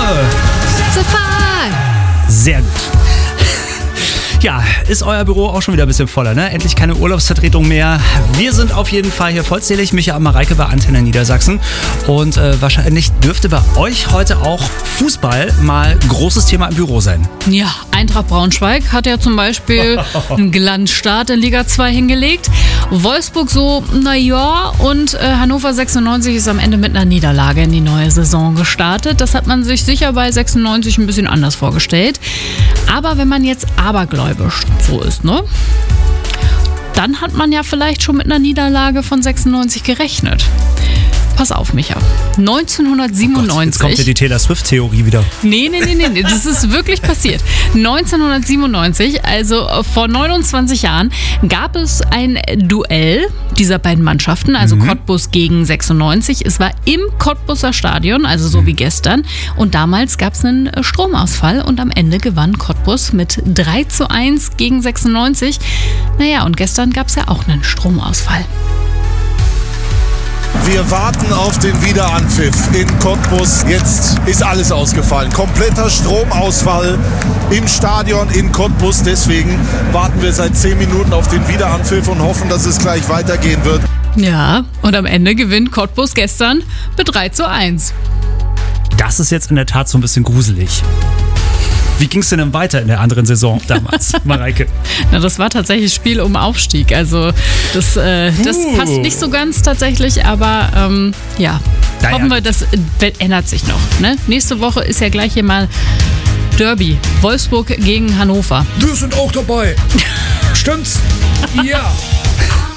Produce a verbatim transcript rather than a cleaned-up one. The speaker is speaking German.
Sehr gut. Ja, ist euer Büro auch schon wieder ein bisschen voller, ne? Endlich keine Urlaubsvertretung mehr. Wir sind auf jeden Fall hier vollzählig. Micha und Mareike bei Antenne Niedersachsen. Und äh, wahrscheinlich dürfte bei euch heute auch Fußball mal ein großes Thema im Büro sein. Ja, Eintracht Braunschweig hat ja zum Beispiel einen Glanzstart in Liga zwei hingelegt. Wolfsburg so, naja, und äh, Hannover sechsundneunzig ist am Ende mit einer Niederlage in die neue Saison gestartet. Das hat man sich sicher bei sechsundneunzig ein bisschen anders vorgestellt. Aber wenn man jetzt abergläubisch so ist, ne? Dann hat man ja vielleicht schon mit einer Niederlage von sechsundneunzig gerechnet. Pass auf, Micha. neunzehnhundertsiebenundneunzig. Oh Gott, jetzt kommt ja die Taylor Swift-Theorie wieder. Nee, nee, nee, nee, nee, das ist wirklich passiert. neunzehnhundertsiebenundneunzig, also vor neunundzwanzig Jahren, gab es ein Duell dieser beiden Mannschaften, also mhm. Cottbus gegen sechsundneunzig. Es war im Cottbuser Stadion, also so wie gestern. Und damals gab es einen Stromausfall und am Ende gewann Cottbus mit drei zu eins gegen sechsundneunzig. Naja, und gestern gab es ja auch einen Stromausfall. Wir warten auf den Wiederanpfiff in Cottbus. Jetzt ist alles ausgefallen. Kompletter Stromausfall im Stadion in Cottbus. Deswegen warten wir seit zehn Minuten auf den Wiederanpfiff und hoffen, dass es gleich weitergehen wird. Ja, und am Ende gewinnt Cottbus gestern mit drei zu eins. Das ist jetzt in der Tat so ein bisschen gruselig. Wie ging es denn dann weiter in der anderen Saison damals, Mareike? Na, das war tatsächlich Spiel um Aufstieg. Also das, äh, das uh. passt nicht so ganz tatsächlich, aber ähm, ja, naja. hoffen wir, das ändert sich noch. Ne? Nächste Woche ist ja gleich hier mal Derby. Wolfsburg gegen Hannover. Wir sind auch dabei. Stimmt's? Ja.